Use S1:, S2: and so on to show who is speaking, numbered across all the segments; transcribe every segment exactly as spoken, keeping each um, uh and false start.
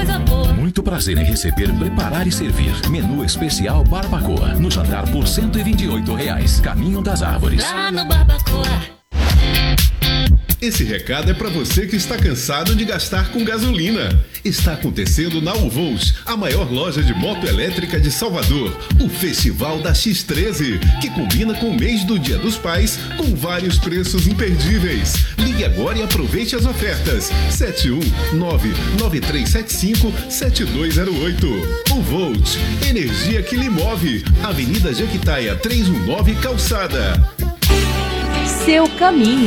S1: coisa boa.
S2: Muito prazer em receber, preparar e servir. Menu especial Barbacoa. No jantar por cento e vinte e oito reais. Caminho das Árvores.
S1: Lá no Barbacoa.
S3: Esse recado é para você que está cansado de gastar com gasolina. Está acontecendo na Uvols, a maior loja de moto elétrica de Salvador, o Festival da X treze, que combina com o mês do Dia dos Pais, com vários preços imperdíveis. Ligue agora e aproveite as ofertas. sete um nove nove três sete cinco sete dois zero oito. Uvols, energia que lhe move. Avenida Jequitaia trezentos e dezenove, Calçada.
S4: Seu caminho.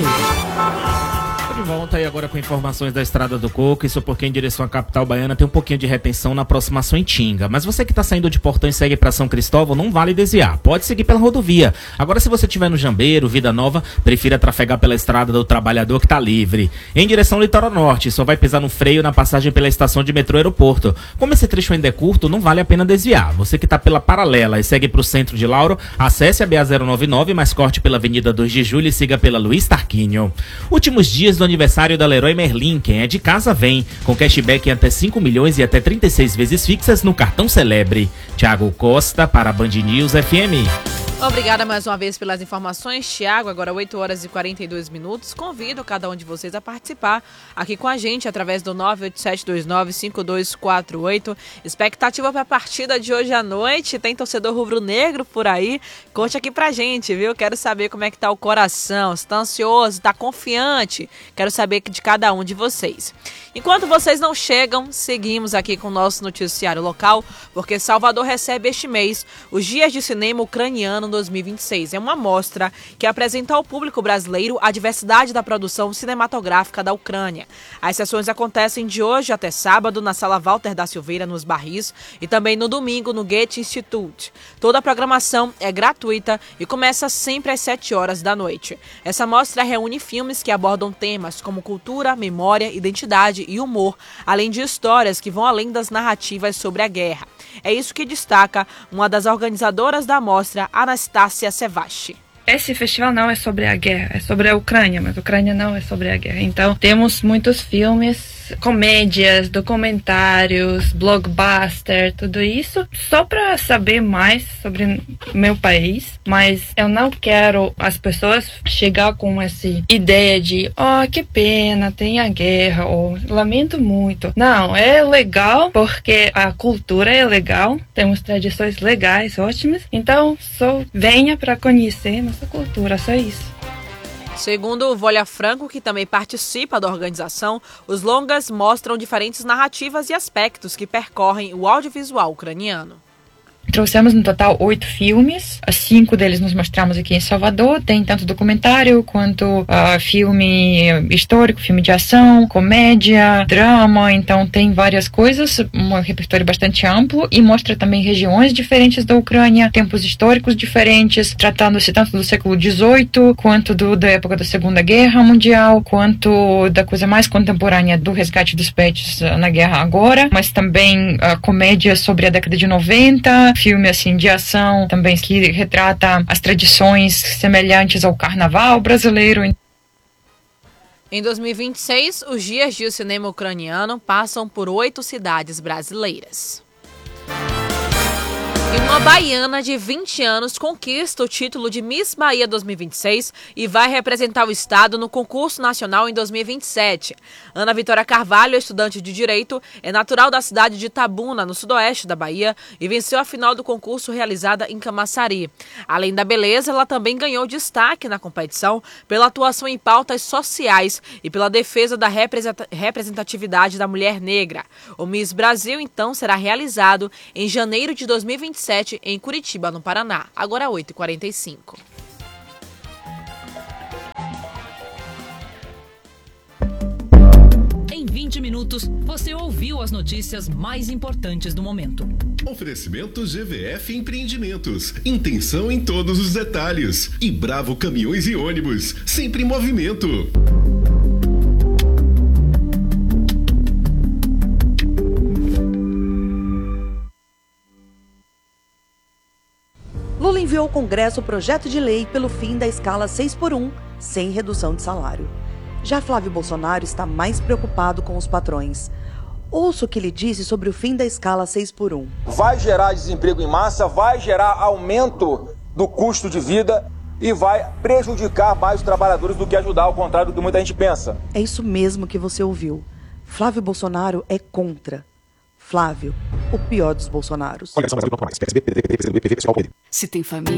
S5: De volta aí agora com informações da Estrada do Coco. Isso porque em direção à capital baiana tem um pouquinho de retenção na aproximação em Tinga. Mas você que está saindo de Portão e segue para São Cristóvão, não vale desviar. Pode seguir pela rodovia. Agora, se você estiver no Jambeiro, Vida Nova, prefira trafegar pela Estrada do Trabalhador, que está livre. Em direção ao Litoral Norte, só vai pisar no freio na passagem pela estação de metrô Aeroporto. Como esse trecho ainda é curto, não vale a pena desviar. Você que está pela Paralela e segue para o centro de Lauro, acesse a B A zero nove nove, mas corte pela Avenida dois de Julho e siga pela Luiz Tarquínio. Últimos dias do aniversário da Leroy Merlin. Quem é de casa vem, com cashback em até cinco milhões e até trinta e seis vezes fixas no cartão Celebre. Thiago Costa para a Band News F M.
S6: Obrigada mais uma vez pelas informações, Thiago. Agora oito horas e quarenta e dois minutos. Convido cada um de vocês a participar aqui com a gente através do nove oito sete dois nove cinco dois quatro oito. Expectativa para a partida de hoje à noite. Tem torcedor rubro-negro por aí? Conte aqui pra gente, viu? Quero saber como é que tá o coração. Se tá ansioso, tá confiante? Quero saber de cada um de vocês. Enquanto vocês não chegam, seguimos aqui com o nosso noticiário local, porque Salvador recebe este mês os Dias de Cinema Ucraniano dois mil e vinte e seis. É uma mostra que apresenta ao público brasileiro a diversidade da produção cinematográfica da Ucrânia. As sessões acontecem de hoje até sábado na Sala Walter da Silveira, nos Barris, e também no domingo no Goethe Institute. Toda a programação é gratuita e começa sempre às sete horas da noite. Essa mostra reúne filmes que abordam temas como cultura, memória, identidade e humor, além de histórias que vão além das narrativas sobre a guerra. É isso que destaca uma das organizadoras da mostra, Anastácia Sevasti.
S7: Esse festival não é sobre a guerra, é sobre a Ucrânia, mas a Ucrânia não é sobre a guerra. Então, temos muitos filmes, comédias, documentários, blockbuster, tudo isso, só para saber mais sobre meu país. Mas eu não quero as pessoas chegar com essa ideia de, oh, que pena, tem a guerra, ou lamento muito. Não, é legal porque a cultura é legal, temos tradições legais, ótimas. Então, só venha para conhecer nossa cultura, só isso.
S6: Segundo o Volha Franco, que também participa da organização, os longas mostram diferentes narrativas e aspectos que percorrem o audiovisual ucraniano.
S7: Trouxemos no total oito filmes, cinco deles nos mostramos aqui em Salvador. Tem tanto documentário quanto uh, filme histórico, filme de ação, comédia, drama. Então tem várias coisas, um repertório bastante amplo, e mostra também regiões diferentes da Ucrânia, tempos históricos diferentes, tratando-se tanto do século dezoito quanto do, da época da Segunda Guerra Mundial, quanto da coisa mais contemporânea do resgate dos pets na guerra agora, mas também uh, comédia sobre a década de noventa, filme assim de ação também que retrata as tradições semelhantes ao carnaval brasileiro.
S6: Em dois mil e vinte e seis, os Dias de Cinema Ucraniano passam por oito cidades brasileiras. E uma baiana de vinte anos conquista o título de Miss Bahia dois mil e vinte e seis e vai representar o estado no concurso nacional em dois mil e vinte e sete. Ana Vitória Carvalho, estudante de Direito, é natural da cidade de Itabuna, no sudoeste da Bahia, e venceu a final do concurso realizada em Camaçari. Além da beleza, ela também ganhou destaque na competição pela atuação em pautas sociais e pela defesa da representatividade da mulher negra. O Miss Brasil, então, será realizado em janeiro de dois mil e vinte e sete em Curitiba, no Paraná. Agora oito e quarenta e cinco.
S1: Em vinte minutos, você ouviu as notícias mais importantes do momento.
S3: Oferecimento G V F Empreendimentos. Intenção em todos os detalhes. E Bravo Caminhões e Ônibus. Sempre em movimento.
S8: Lula enviou ao Congresso o projeto de lei pelo fim da escala seis por um, sem redução de salário. Já Flávio Bolsonaro está mais preocupado com os patrões. Ouça o que ele disse sobre o fim da escala seis por um.
S9: Vai gerar desemprego em massa, vai gerar aumento do custo de vida e vai prejudicar mais os trabalhadores do que ajudar, ao contrário do que muita gente pensa.
S8: É isso mesmo que você ouviu. Flávio Bolsonaro é contra. Flávio, o pior dos Bolsonaros.
S10: Se tem família.